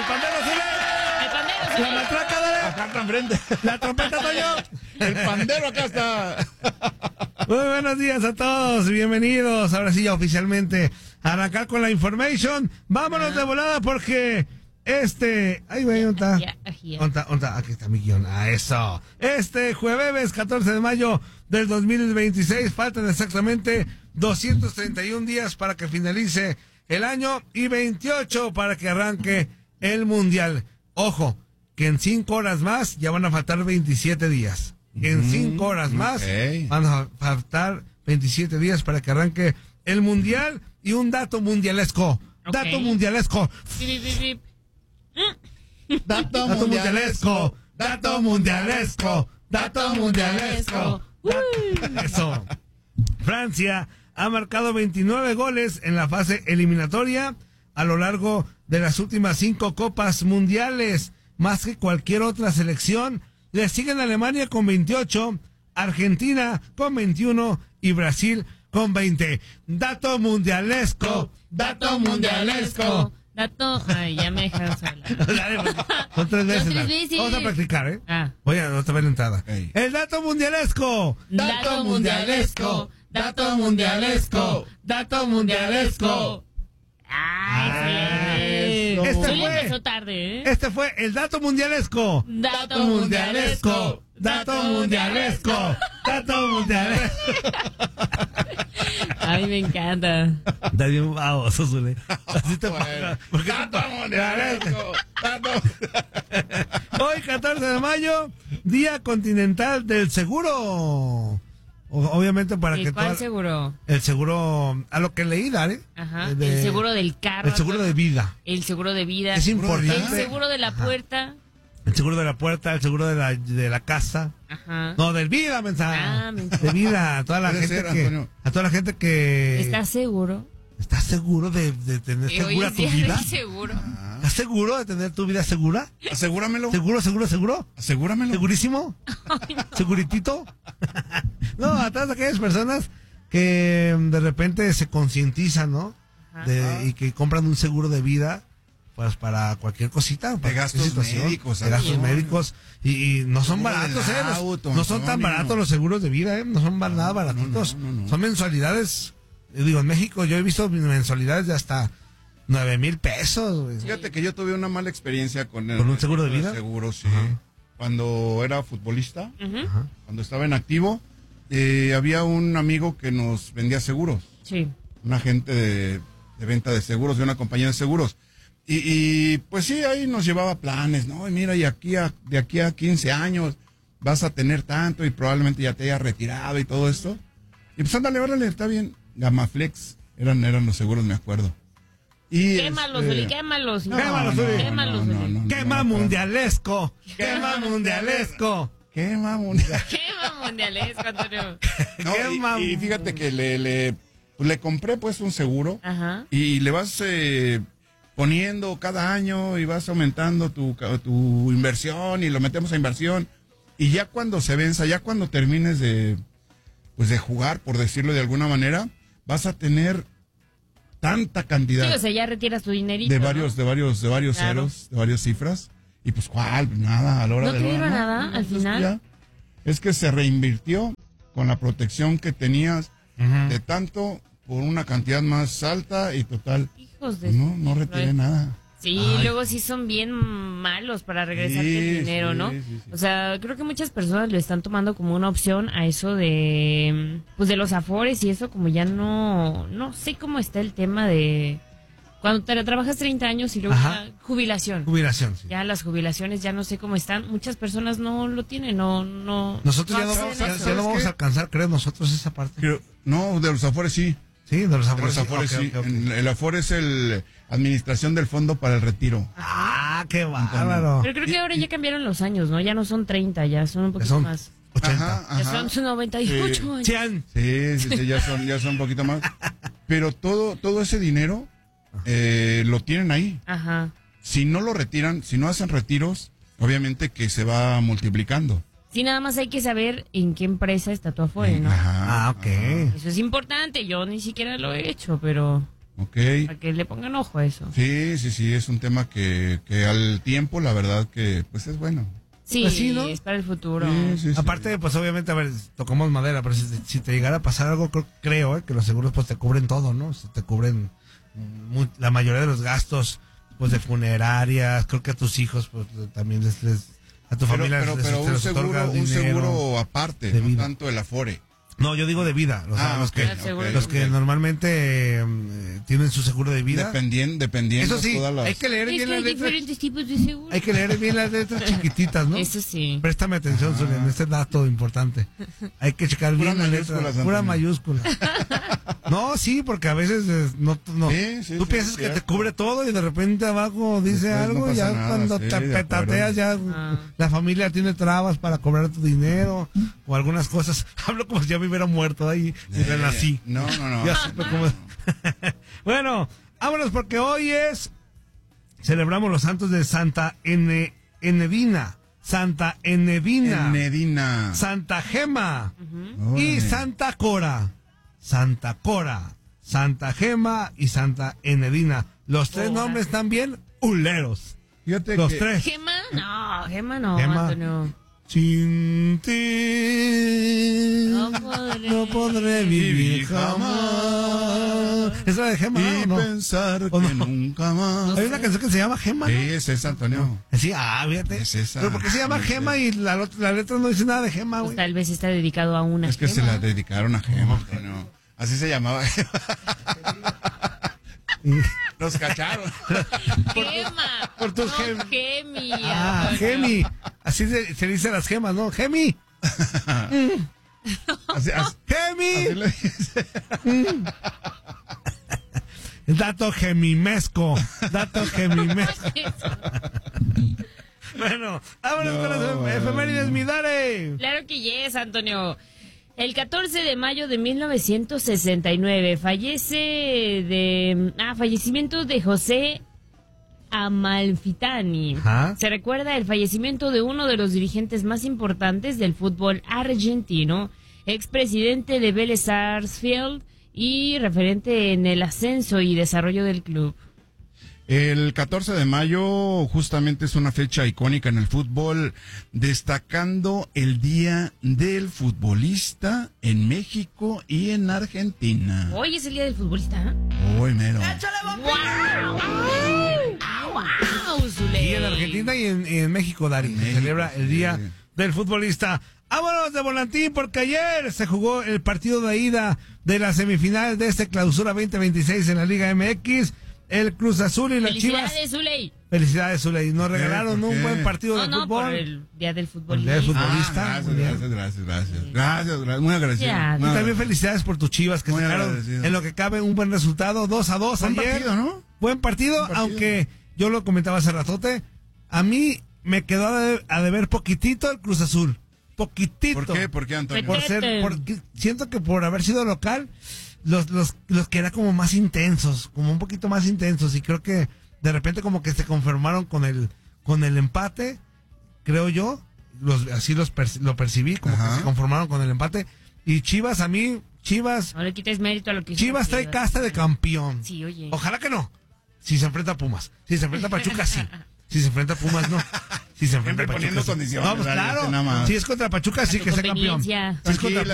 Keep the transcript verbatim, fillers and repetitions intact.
pandero, Zule. El pandero, Zule. La matraca, dale. Acá está enfrente. La trompeta, Toño. El pandero acá está. Muy buenos días a todos, bienvenidos. Ahora sí, ya oficialmente a arrancar con la information. Vámonos ah. de volada porque este... Ay, güey, ¿dónde está? Yeah, yeah. ¿Dónde está? ¿Dónde está? Aquí está mi guión. Ah, eso. Este jueves catorce de mayo del dos mil veintiséis, faltan exactamente doscientos treinta y un días para que finalice el año y veintiocho para que arranque el Mundial. Ojo, que en cinco horas más ya van a faltar veintisiete días. En cinco horas más okay. van a faltar veintisiete días para que arranque el Mundial. Y un dato mundialesco. Okay. Dato mundialesco. Dato, dato mundialesco. Dato mundialesco. Dato mundialesco. Eso. Francia ha marcado veintinueve goles en la fase eliminatoria a lo largo de las últimas cinco copas mundiales, más que cualquier otra selección. Le siguen Alemania con veintiocho, Argentina con veintiuno y Brasil con veinte. Dato mundialesco, dato mundialesco. Dato, ay, ya me dejaron sola. Son tres veces. Tres veces. Vamos a practicar, ¿eh? Ah. Voy a otra vez la entrada. Hey. El dato mundialesco. Dato mundialesco. Dato mundialesco. Dato mundialesco. Ay, sí. Este fue, empezó tarde, ¿eh? Este fue el dato mundialesco. Dato mundialesco. Dato mundialesco. Dato mundialesco. Ay, me encanta. Está bien baboso, Zule. Así te bueno. pasa. Dato mundialesco. Dato. Hoy, catorce de mayo, Día Continental del Seguro. Obviamente para ¿Y que cuál toda, seguro? El seguro, a lo que leí, Dare. Ajá, de, el seguro del carro. El seguro de vida. El seguro de vida. Es importante. El seguro de la Ajá. puerta. El seguro de la puerta, el seguro de la, de la casa. Ajá. No, del vida, mensaje. Ah, de vida, a toda la gente ser, que, Antonio. a toda la gente que. ¿Estás seguro? ¿Estás seguro de, de tener eh, segura oye, tu sí, vida? Seguro. Ah. ¿Estás seguro de tener tu vida segura? Asegúramelo. ¿Seguro, seguro, seguro? Asegúramelo. ¿Segurísimo? Ay, no. ¿Seguritito? No, a todas aquellas personas que de repente se concientizan, ¿no? De, y que compran un seguro de vida, pues para cualquier cosita. Para de gastos situación, médicos. De gastos no, médicos. Y, y no son baratos, ¿eh? Los, auto, no son tan Antonio. baratos los seguros de vida, ¿eh? No son no, nada baratitos. No, no, no, no. Son mensualidades. Digo, en México yo he visto mensualidades de hasta nueve mil pesos. Güey. Fíjate que yo tuve una mala experiencia con el ¿Con un seguro de vida? Seguro, sí. Ajá. Cuando era futbolista, Uh-huh. cuando estaba en activo, eh, había un amigo que nos vendía seguros. Sí. Un agente de, de venta de seguros, de una compañía de seguros. Y, y pues sí, ahí nos llevaba planes, ¿no? Y mira, y aquí a, de aquí a quince años vas a tener tanto y probablemente ya te hayas retirado y todo esto. Y pues ándale, órale, está bien. Gamaflex, eran, eran los seguros, me acuerdo. Y Quémalos, este... Zuli, quémalos. No, Quémalos, Zuli. Quémalos, no, Zuli. no, no, ¡Quema no, no, mundialesco! ¡Quema mundialesco! Quema mundialesco. Quema mundialesco, Antonio. No, Quema y, y fíjate que le, le, pues le compré pues un seguro. Ajá. Y le vas eh, poniendo cada año y vas aumentando tu, tu inversión y lo metemos a inversión. Y ya cuando se venza, ya cuando termines de, pues de jugar, por decirlo de alguna manera, vas a tener tanta cantidad Sí, o sea, ya retiras tu dinerito, de varios, ¿no? de varios, de varios Claro. ceros, de varias cifras. Y pues cuál, nada, a la hora ¿No de te la hora, dieron no, nada no, al pues, final? ya. Es que se reinvirtió con la protección que tenías Uh-huh. de tanto por una cantidad más alta y total. Hijos de... No, no retiré nada. Sí, Ay. luego sí son bien malos para regresarte Sí, el dinero, sí, ¿no? sí, sí. O sea, creo que muchas personas lo están tomando como una opción a eso de, pues de los afores y eso, como ya no, no sé cómo está el tema de cuando te trabajas treinta años y luego Ajá. ya jubilación. Jubilación, sí. Ya las jubilaciones ya no sé cómo están. Muchas personas no lo tienen, no, no. Nosotros ya no, hacen vamos, ya, eso. ya no vamos a alcanzar, creo, nosotros esa parte. Pero, no, de los afores sí. Sí, de los De afores. los afores Ok, sí. ok, ok. En- El afore es el administración del fondo para el retiro. Ah, qué bárbaro. Pero creo que ahora ya cambiaron los años, ¿no? Ya no son treinta, ya son un poquito son más. ochenta. Ajá, Ya ajá. son sus noventa y ocho años. Chan. Sí, sí, sí, ya son, ya son un poquito más. Pero todo, todo ese dinero eh, lo tienen ahí. Ajá. Si no lo retiran, si no hacen retiros, obviamente que se va multiplicando. Sí, nada más hay que saber en qué empresa está tu Afore, ¿no? Ajá. Ah, ok. Eso es importante, yo ni siquiera lo he hecho, pero Ok. Para que le pongan ojo a eso. Sí, sí, sí, es un tema que, que al tiempo, la verdad que, pues es bueno. Sí, Pues sí, ¿no? es para el futuro. Sí, sí, sí. Aparte, pues obviamente, a ver, tocamos madera, pero si te, si te llegara a pasar algo, creo, creo eh, que los seguros pues te cubren todo, ¿no? Se te cubren mu- la mayoría de los gastos, pues de funerarias, creo que a tus hijos, pues también les, les a tu Pero, familia pero, les, pero les un otorga seguro, un dinero. seguro aparte, de no vida. tanto el Afore. No, yo digo de vida, o sea, Ah, los ok, que ok, los que ok. normalmente eh, tienen su seguro de vida. Dependien- dependiendo Eso sí, todas las... hay que leer Es bien que hay las letras. diferentes tipos de seguros. Hay que leer bien las letras chiquititas, ¿no? Eso sí. Préstame atención, Zulia, en este dato importante. Hay que checar Pura bien la letra. mayúscula, Pura Antonio. mayúscula. No, sí, porque a veces eh, no, no. Sí, sí, tú sí, piensas es que te cierto. cubre todo y de repente abajo dice Después no algo y pasa ya nada, cuando sí, te de petateas ya Ah. la familia tiene trabas para cobrar tu dinero o algunas cosas. Hablo como si ya me hubiera muerto ahí y Eh, renací. No, no, no. Ya supe cómo- Bueno, vámonos porque hoy es celebramos los santos de Santa Ene- Enedina, Santa Enedina, Medina. Santa Gema y Órale. Santa Cora. Santa Cora, Santa Gema y Santa Enedina. Los tres Cora. nombres también uleros. Fíjate Los que- tres. ¿Gema? No, Gema no, Gema. Antonio. Sin ti No podré. no podré vivir jamás. ¿Esa de Gema Y o no? pensar ¿O no? que nunca más. Hay una canción que se llama Gema, ¿no? Sí, es esa, Antonio. Sí, ah, fíjate. Es esa. Pero ¿por qué se llama Sí, Gema sí. y la, lot- la letra no dice nada de Gema, Pues güey? tal vez está dedicado a una Es que se Gema. la dedicaron a Gema, Antonio. Así se llamaba. Nos cacharon. Gema. por tus no, gem- Gemi. Ah, Antonio. Gemi. Así se, se dice las gemas, ¿no? Gemi. Así, así- así Gemi. le dice. Dato gemimesco. Dato gemimesco. Bueno, vámonos No, con las bueno. efemérides, mi Dare. Claro que yes, Antonio. El catorce de mayo de mil novecientos sesenta y nueve fallece de... Ah, fallecimiento de José Amalfitani. Ajá. Se recuerda el fallecimiento de uno de los dirigentes más importantes del fútbol argentino, expresidente de Vélez Sarsfield y referente en el ascenso y desarrollo del club. El catorce de mayo justamente es una fecha icónica en el fútbol, destacando el Día del Futbolista en México y en Argentina. Hoy es el día del futbolista, ¿eh? Uy, mero. ¡Wow! ¡Wow, Zuley! Y en Argentina y en, y en México, Dari, En se México, celebra el sí. Día del Futbolista. Vámonos de volantín porque ayer se jugó el partido de ida de las semifinales de este clausura veinte veintiséis en la Liga M X. El Cruz Azul y las Chivas. ¡Felicidades, Zuley! Felicidades, Zuley. Nos regalaron ¿Por un qué? buen partido No, de no, fútbol. por el día del El futbolista. día del fútbol. Ah, futbolista, gracias, muy bien. gracias, gracias, gracias. Gracias, gracias. Muy agradecido. Ya. Muy Y también agradecido. felicidades por tus Chivas que Muy sacaron agradecido. en lo que cabe un buen resultado, dos a dos Buen ayer. partido, ¿no? Buen partido, Buen partido. aunque yo lo comentaba hace ratote, a mí me quedó a de- a deber poquitito el Cruz Azul. Poquitito. ¿Por qué? ¿Por qué, Antonio? Por ser, Petete. porque siento que por haber sido local, los, los, los que eran como más intensos, como un poquito más intensos, y creo que de repente como que se conformaron con el, con el empate, creo yo, los, así los perci- lo percibí, como Ajá. que se conformaron con el empate, y Chivas a mí, Chivas, No le quites mérito a lo que hizo Chivas trae casta de campeón. Sí, oye. Ojalá que no. Si se enfrenta a Pumas. Si se enfrenta a Pachuca, sí. Si se enfrenta a Pumas, no. Si se enfrenta Siempre a Pachuca, poniendo sí. condiciones, No, pues ¿verdad? claro. Este nada más. Si es contra Pachuca, sí tu que sea campeón. conveniencia. Si es contra Tranquila,